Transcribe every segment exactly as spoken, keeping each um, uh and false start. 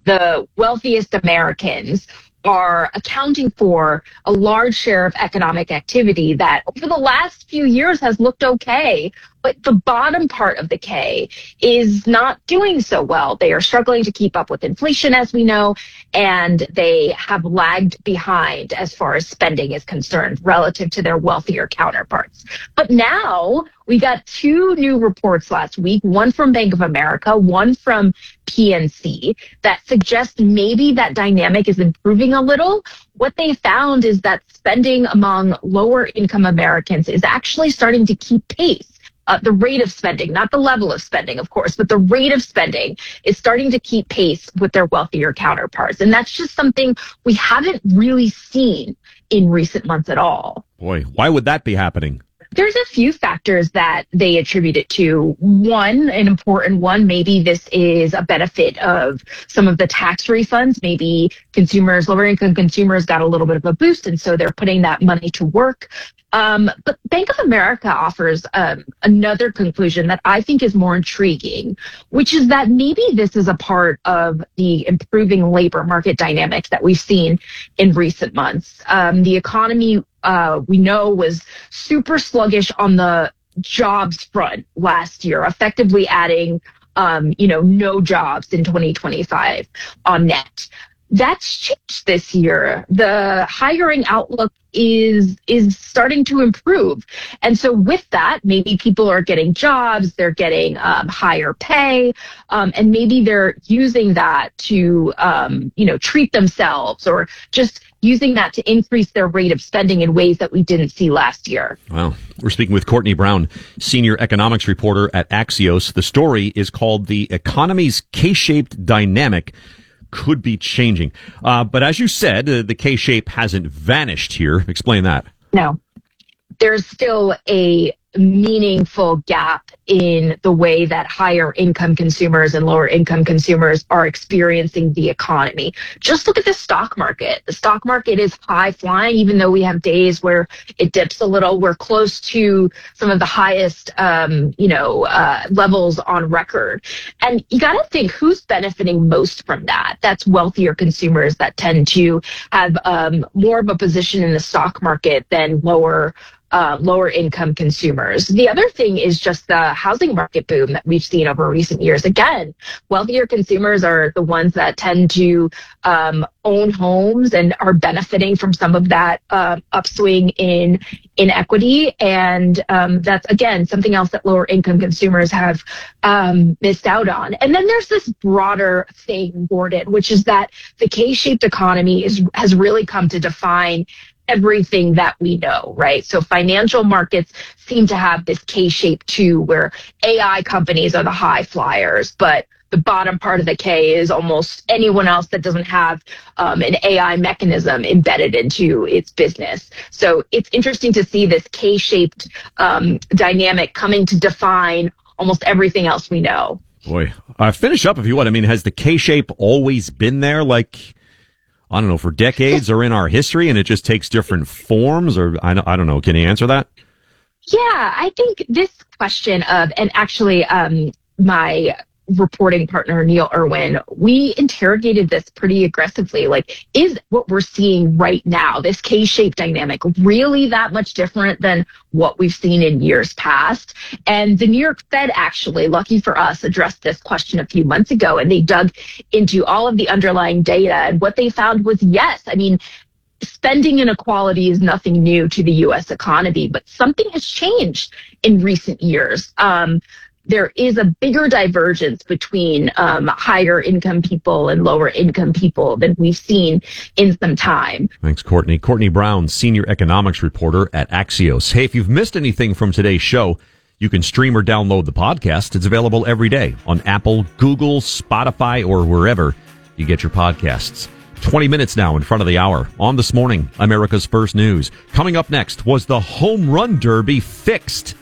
the wealthiest Americans are accounting for a large share of economic activity that over the last few years has looked okay, but the bottom part of the K is not doing so well. They are struggling to keep up with inflation, as we know, and they have lagged behind as far as spending is concerned relative to their wealthier counterparts. But now we got two new reports last week, one from Bank of America, one from P N C, that suggest maybe that dynamic is improving a little. What they found is that spending among lower income Americans is actually starting to keep pace. Uh, the rate of spending, not the level of spending, of course, but the rate of spending is starting to keep pace with their wealthier counterparts. And that's just something we haven't really seen in recent months at all. Boy, why would that be happening? There's a few factors that they attribute it to. One, an important one, maybe this is a benefit of some of the tax refunds. Maybe consumers, lower income consumers got a little bit of a boost, and so they're putting that money to work. Um, but Bank of America offers um, another conclusion that I think is more intriguing, which is that maybe this is a part of the improving labor market dynamics that we've seen in recent months. Um, the economy, uh, we know, was super sluggish on the jobs front last year, effectively adding, um, you know, no jobs in twenty twenty-five on net. That's changed this year. The hiring outlook is is starting to improve. And so with that, maybe people are getting jobs, they're getting um, higher pay, um, and maybe they're using that to, um, you know, treat themselves or just using that to increase their rate of spending in ways that we didn't see last year. Wow. We're speaking with Courtney Brown, senior economics reporter at Axios. The story is called The Economy's K-Shaped Dynamic Could Be Changing. Uh, but as you said, uh, the K-shape hasn't vanished here. Explain that. No. There's still a meaningful gap in the way that higher income consumers and lower income consumers are experiencing the economy. Just look at the stock market. The stock market is high flying, even though we have days where it dips a little. We're close to some of the highest, um, you know, uh, levels on record. And you got to think who's benefiting most from that. That's wealthier consumers that tend to have um, more of a position in the stock market than lower Uh, lower income consumers. The other thing is just the housing market boom that we've seen over recent years. Again, wealthier consumers are the ones that tend to um, own homes and are benefiting from some of that uh, upswing in in equity. And um, that's, again, something else that lower income consumers have um, missed out on. And then there's this broader thing, Gordon, which is that the K-shaped economy is has really come to define everything that we know, right? So financial markets seem to have this K-shape too, where A I companies are the high flyers, but the bottom part of the K is almost anyone else that doesn't have um, an A I mechanism embedded into its business. So it's interesting to see this K-shaped um, dynamic coming to define almost everything else we know. Boy, uh, finish up if you want. I mean, has the K-shape always been there? Like, I don't know, for decades or in our history, and it just takes different forms, or I don't, I don't know. Can you answer that? Yeah, I think this question of, and actually um, my reporting partner, Neil Irwin, we interrogated this pretty aggressively. Like, is what we're seeing right now, this K-shaped dynamic, really that much different than what we've seen in years past? And the New York Fed actually, lucky for us, addressed this question a few months ago, and they dug into all of the underlying data. And what they found was, yes, I mean, spending inequality is nothing new to the U S economy, but something has changed in recent years. Um, There is a bigger divergence between um, higher income people and lower income people than we've seen in some time. Thanks, Courtney. Courtney Brown, senior economics reporter at Axios. Hey, if you've missed anything from today's show, you can stream or download the podcast. It's available every day on Apple, Google, Spotify, or wherever you get your podcasts. twenty minutes now in front of the hour. On This Morning, America's First News. Coming up next, was the home run derby fixed?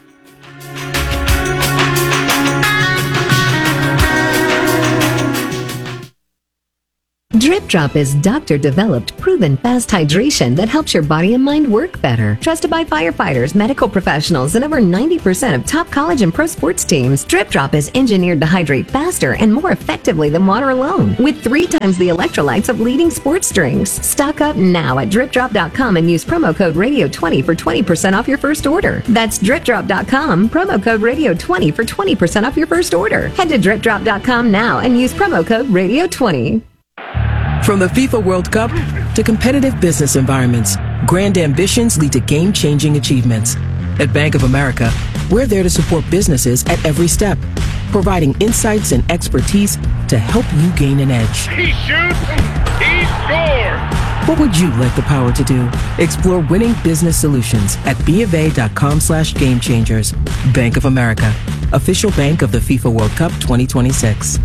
Drip Drop is doctor-developed, proven fast hydration that helps your body and mind work better. Trusted by firefighters, medical professionals, and over ninety percent of top college and pro sports teams, Drip Drop is engineered to hydrate faster and more effectively than water alone, with three times the electrolytes of leading sports drinks. Stock up now at drip drop dot com and use promo code radio twenty for twenty percent off your first order. That's drip drop dot com, promo code radio twenty for twenty percent off your first order. Head to drip drop dot com now and use promo code radio twenty. From the FIFA World Cup to competitive business environments, grand ambitions lead to game-changing achievements. At Bank of America, we're there to support businesses at every step, providing insights and expertise to help you gain an edge. He shoots, he scores! What would you like the power to do? Explore winning business solutions at bofa.com slash game changers. Bank of America, official bank of the FIFA World Cup twenty twenty-six.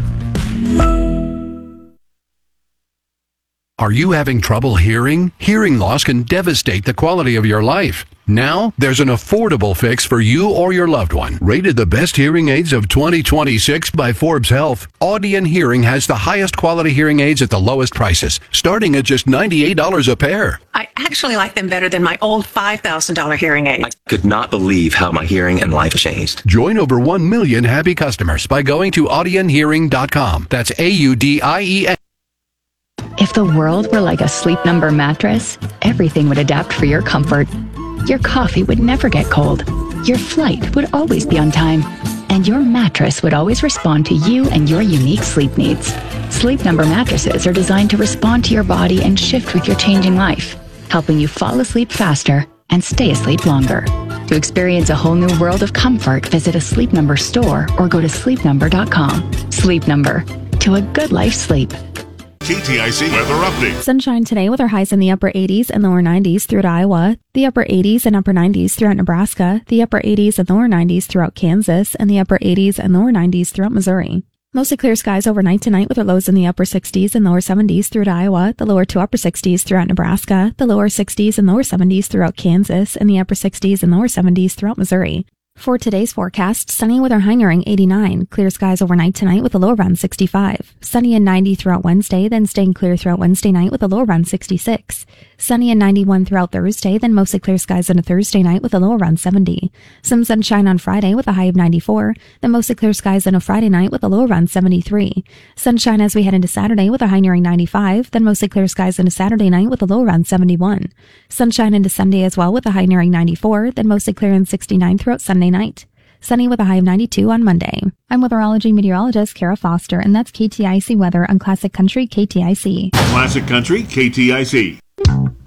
Are you having trouble hearing? Hearing loss can devastate the quality of your life. Now, there's an affordable fix for you or your loved one. Rated the best hearing aids of twenty twenty-six by Forbes Health, Audion Hearing has the highest quality hearing aids at the lowest prices, starting at just ninety-eight dollars a pair. I actually like them better than my old five thousand dollars hearing aid. I could not believe how my hearing and life changed. Join over one million happy customers by going to audion hearing dot com. That's A U D I E N. If the world were like a Sleep Number mattress, everything would adapt for your comfort. Your coffee would never get cold. Your flight would always be on time. And your mattress would always respond to you and your unique sleep needs. Sleep Number mattresses are designed to respond to your body and shift with your changing life, helping you fall asleep faster and stay asleep longer. To experience a whole new world of comfort, visit a Sleep Number store or go to sleep number dot com. Sleep Number. To a good life sleep. K T I C weather update. Sunshine today with our highs in the upper eighties and lower nineties throughout Iowa, the upper eighties and upper nineties throughout Nebraska, the upper eighties and lower nineties throughout Kansas, and the upper eighties and lower nineties throughout Missouri. Mostly clear skies overnight tonight with our lows in the upper sixties and lower seventies throughout Iowa, the lower to upper sixties throughout Nebraska, the lower sixties and lower seventies throughout Kansas, and the upper sixties and lower seventies throughout Missouri. For today's forecast, sunny with our high nearing eighty-nine, clear skies overnight tonight with a low around sixty-five, sunny and ninety throughout Wednesday, then staying clear throughout Wednesday night with a low around sixty-six, sunny and ninety-one throughout Thursday, then mostly clear skies on a Thursday night with a low around seventy, some sunshine on Friday with a high of ninety-four, then mostly clear skies on a Friday night with a low around seventy-three, sunshine as we head into Saturday with a high nearing ninety-five, then mostly clear skies on a Saturday night with a low around seventy-one, sunshine into Sunday as well with a high nearing ninety-four, then mostly clear and sixty-nine throughout Sunday night. Sunny with a high of ninety-two on Monday. I'm weatherology meteorologist Kara Foster, and that's K T I C weather on Classic Country K T I C. Classic Country K T I C.